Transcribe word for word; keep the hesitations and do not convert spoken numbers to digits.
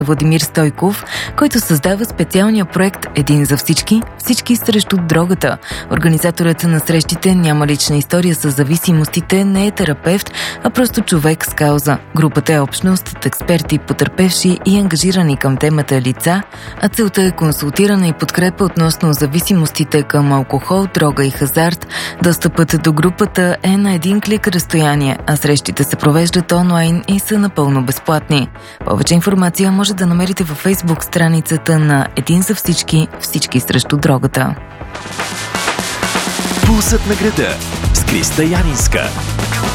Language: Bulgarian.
Владимир Стойков, който създава специалния проект "Един за всички, всички срещу дрогата". Организаторът на срещите няма лична история с зависимостите, не е терапевт, а просто човек с кауза. Групата е общност от експерти, потърпевши и ангажирани към темата лица, а целта е консултиране и подкрепа относно зависимостите към алкохол, дрога и хазарт. Достъпът до групата е на един клик разстояние, а срещите се провеждат онлайн и са напълно безплатни. Повече информация може да намерите във Фейсбук страницата на "Един за всички, всички срещу дрогата". Пулсът на града с Криста Янинска.